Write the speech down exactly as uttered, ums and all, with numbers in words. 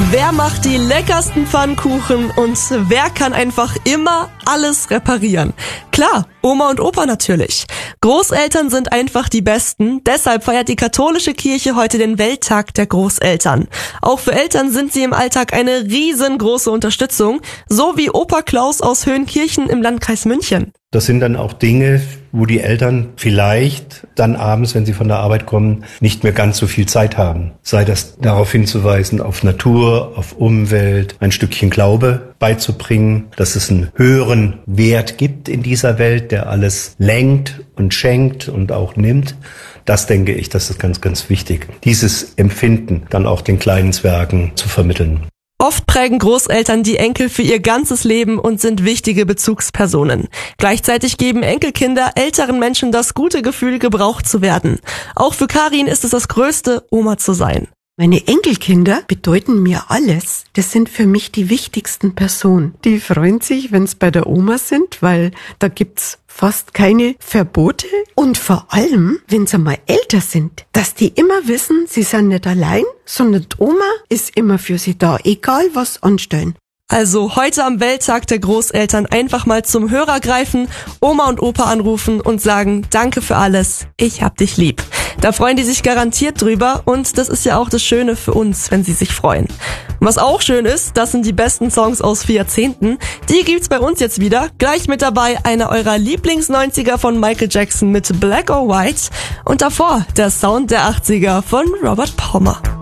Wer macht die leckersten Pfannkuchen und wer kann einfach immer alles reparieren? Klar, Oma und Opa natürlich. Großeltern sind einfach die Besten, deshalb feiert die katholische Kirche heute den Welttag der Großeltern. Auch für Eltern sind sie im Alltag eine riesengroße Unterstützung, so wie Opa Klaus aus Höhenkirchen im Landkreis München. Das sind dann auch Dinge, wo die Eltern vielleicht dann abends, wenn sie von der Arbeit kommen, nicht mehr ganz so viel Zeit haben. Sei das darauf hinzuweisen, auf Natur, auf Umwelt, ein Stückchen Glaube beizubringen, dass es einen höheren Wert gibt in dieser Welt, der alles lenkt und schenkt und auch nimmt. Das denke ich, das ist ganz, ganz wichtig, dieses Empfinden dann auch den kleinen Zwergen zu vermitteln. Oft prägen Großeltern die Enkel für ihr ganzes Leben und sind wichtige Bezugspersonen. Gleichzeitig geben Enkelkinder älteren Menschen das gute Gefühl, gebraucht zu werden. Auch für Karin ist es das Größte, Oma zu sein. Meine Enkelkinder bedeuten mir alles. Das sind für mich die wichtigsten Personen. Die freuen sich, wenn es bei der Oma sind, weil da gibt's fast keine Verbote. Und vor allem, wenn sie mal älter sind, dass die immer wissen, sie sind nicht allein, sondern die Oma ist immer für sie da, egal was anstellen. Also heute am Welttag der Großeltern einfach mal zum Hörer greifen, Oma und Opa anrufen und sagen, danke für alles, ich hab dich lieb. Da freuen die sich garantiert drüber und das ist ja auch das Schöne für uns, wenn sie sich freuen. Und was auch schön ist, das sind die besten Songs aus vier Jahrzehnten. Die gibt's bei uns jetzt wieder. Gleich mit dabei einer eurer Lieblings-neunziger von Michael Jackson mit Black or White und davor der Sound der achtziger von Robert Palmer.